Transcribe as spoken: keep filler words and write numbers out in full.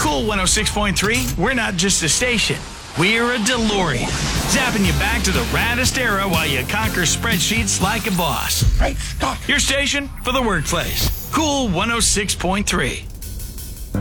Cool one oh six point three, we're not just a station. We're a DeLorean, zapping you back to the raddest era while you conquer spreadsheets like a boss. Right, stop. Your station for the workplace. Cool one oh six point three.